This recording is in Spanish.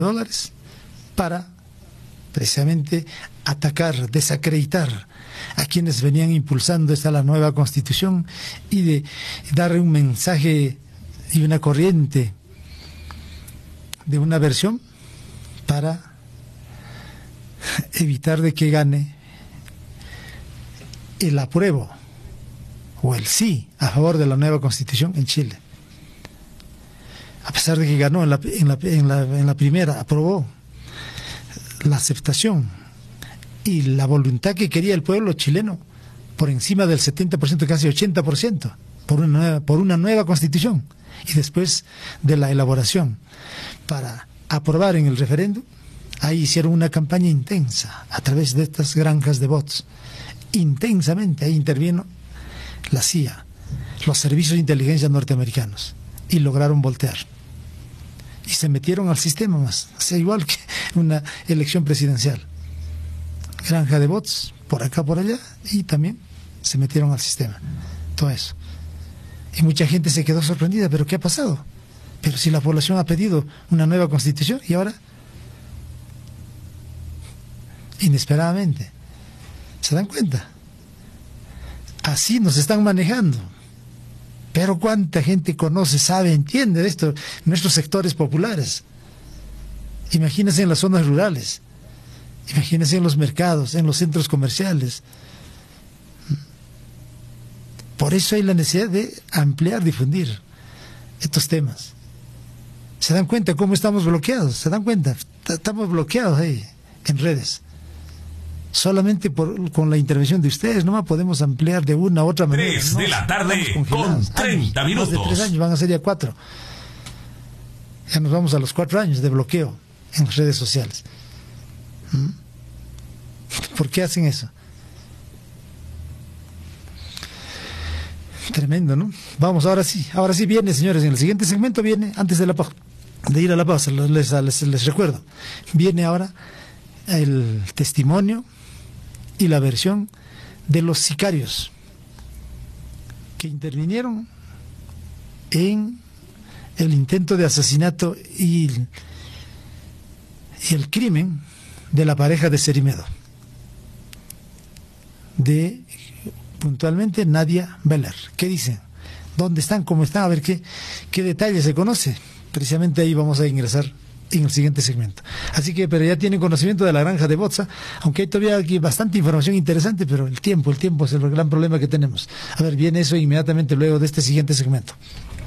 dólares para precisamente atacar, desacreditar a quienes venían impulsando la nueva Constitución y de dar un mensaje y una corriente de una versión para evitar de que gane el apruebo o el sí a favor de la nueva Constitución en Chile. A pesar de que ganó en la primera, aprobó la aceptación y la voluntad que quería el pueblo chileno por encima del 70%, casi 80%, por una nueva Constitución, y después de la elaboración para aprobar en el referéndum, ahí hicieron una campaña intensa a través de estas granjas de bots. Intensamente ahí intervino la CIA, los servicios de inteligencia norteamericanos, y lograron voltear. Y se metieron al sistema más, o sea, igual que una elección presidencial. Granja de bots, por acá, por allá, y también se metieron al sistema. Todo eso. Y mucha gente se quedó sorprendida, ¿pero qué ha pasado? Pero si la población ha pedido una nueva Constitución, y ahora, inesperadamente, ¿se dan cuenta? Así nos están manejando. Pero cuánta gente conoce, sabe, entiende de esto, nuestros sectores populares. Imagínense en las zonas rurales, imagínense en los mercados, en los centros comerciales. Por eso hay la necesidad de ampliar, difundir estos temas. ¿Se dan cuenta cómo estamos bloqueados? ¿Se dan cuenta? Estamos bloqueados ahí, en redes. Solamente con la intervención de ustedes, no más podemos ampliar de una u otra manera. 3 de la tarde con 30 minutos. Más de 3 años, van a ser ya 4. Ya nos vamos a los 4 años de bloqueo en las redes sociales. ¿Por qué hacen eso? Tremendo, ¿no? Vamos, ahora sí viene, señores, en el siguiente segmento viene, antes de ir a la pausa, les recuerdo, viene ahora el testimonio y la versión de los sicarios que intervinieron en el intento de asesinato y el crimen de la pareja de Cerimedo, de puntualmente Nadia Beller. ¿Qué dicen? ¿Dónde están? ¿Cómo están? A ver qué detalles se conoce. Precisamente ahí vamos a ingresar en el siguiente segmento. Así que, pero ya tienen conocimiento de la granja de Botza, aunque hay todavía aquí bastante información interesante, pero el tiempo es el gran problema que tenemos. A ver, viene eso inmediatamente luego de este siguiente segmento.